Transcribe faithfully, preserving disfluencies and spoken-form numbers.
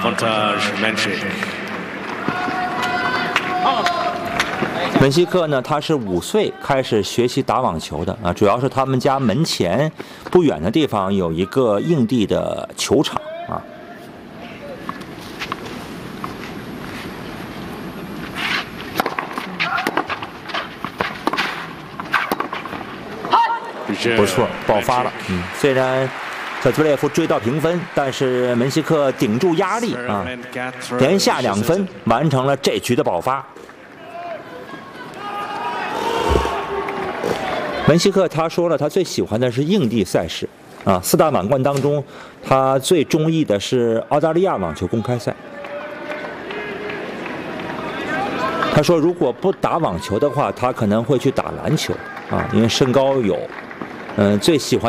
文西克呢，他是五岁开始学习打网球的啊，主要是他们家门前不远的地方有一个硬地的球场啊。不错，爆发了。嗯，虽然小兹列夫追到平分，但是门西克顶住压力啊，连下两分，完成了这局的爆发。门西克他说了，他最喜欢的是硬地赛事啊，四大满贯当中，他最中意的是澳大利亚网球公开赛。他说，如果不打网球的话，他可能会去打篮球啊，因为身高有，嗯、呃，最喜欢。